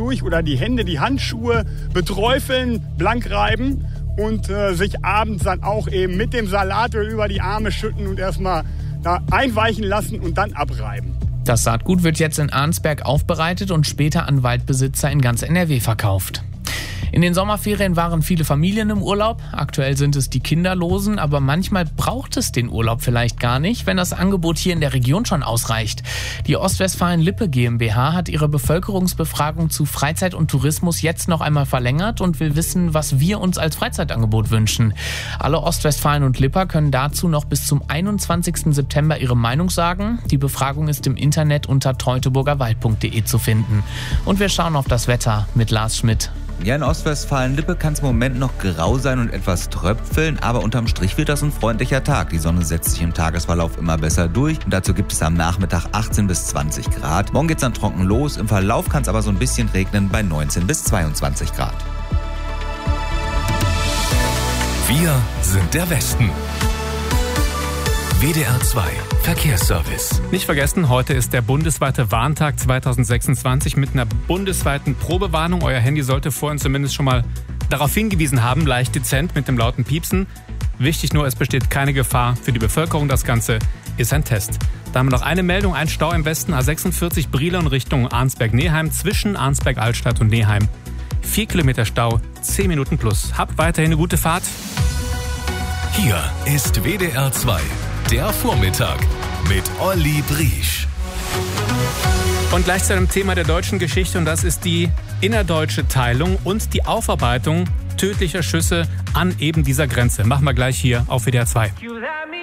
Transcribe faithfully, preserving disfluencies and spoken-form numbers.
durch oder die Hände, die Handschuhe beträufeln, blank reiben und äh, sich abends dann auch eben mit dem Salatöl über die Arme schütten und erstmal da einweichen lassen und dann abreiben. Das Saatgut wird jetzt in Arnsberg aufbereitet und später an Waldbesitzer in ganz N R W verkauft. In den Sommerferien waren viele Familien im Urlaub. Aktuell sind es die Kinderlosen, aber manchmal braucht es den Urlaub vielleicht gar nicht, wenn das Angebot hier in der Region schon ausreicht. Die Ostwestfalen-Lippe GmbH hat ihre Bevölkerungsbefragung zu Freizeit und Tourismus jetzt noch einmal verlängert und will wissen, was wir uns als Freizeitangebot wünschen. Alle Ostwestfalen und Lipper können dazu noch bis zum einundzwanzigsten September ihre Meinung sagen. Die Befragung ist im Internet unter teutoburgerwald punkt de zu finden. Und wir schauen auf das Wetter mit Lars Schmidt. Ja, in Ostwestfalen-Lippe kann es im Moment noch grau sein und etwas tröpfeln, aber unterm Strich wird das ein freundlicher Tag. Die Sonne setzt sich im Tagesverlauf immer besser durch und dazu gibt es am Nachmittag achtzehn bis zwanzig Grad. Morgen geht es dann trocken los, im Verlauf kann es aber so ein bisschen regnen bei neunzehn bis zweiundzwanzig Grad. Wir sind der Westen. W D R zwei Verkehrsservice. Nicht vergessen, heute ist der bundesweite Warntag zweitausendsechsundzwanzig mit einer bundesweiten Probewarnung. Euer Handy sollte vorhin zumindest schon mal darauf hingewiesen haben, leicht dezent mit dem lauten Piepsen. Wichtig nur, es besteht keine Gefahr für die Bevölkerung. Das Ganze ist ein Test. Da haben wir noch eine Meldung, ein Stau im Westen, A sechsundvierzig Brilon Richtung Arnsberg-Neheim, zwischen Arnsberg-Altstadt und Neheim. Vier Kilometer Stau, zehn Minuten plus. Habt weiterhin eine gute Fahrt. Hier ist W D R zwei. Der Vormittag mit Olli Briesch. Und gleich zu einem Thema der deutschen Geschichte, und das ist die innerdeutsche Teilung und die Aufarbeitung tödlicher Schüsse an eben dieser Grenze. Machen wir gleich hier auf W D R zwei.